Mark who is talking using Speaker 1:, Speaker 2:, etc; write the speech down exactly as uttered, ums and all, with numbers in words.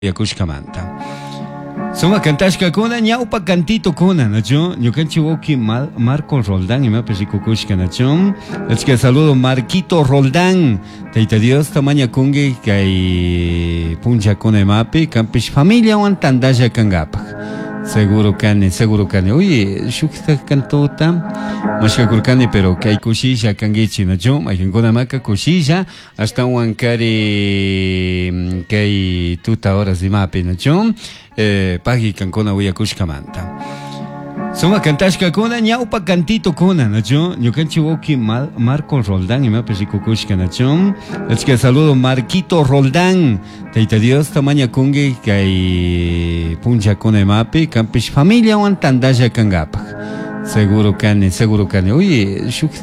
Speaker 1: Yakushkamanta. Suma cantashka kuna ñaupa cantito kuna nacho ñukanchi woki Mar Marco Roldán imapi rikukushka nacho. Achka saludo Marquito Roldán. Tayta Dios tamaña kungi kay puncha kuna imapi kampish familia wan tandalla kangapak. Seguro kani, seguro kani. Oye, shukta cantota. Mashka kurkani, pero kay kushisha kangichi nacho. Aykin kuna maka kushisha hasta wankari kay tuta horas imapi nacho. Eh, pagi kankona uyakushkamanta. Suma cantashka kuna ñaupa cantito kuna nacho ñukanchi woki Mar Marco Roldán imapi rikukushka nacho. Achka saludo Marquito Roldán. Tayta Dios tamaña kungi kay puncha kuna imapi kampish familia wan tandalla kangapak. Seguro kani, seguro kani. Oye, shuk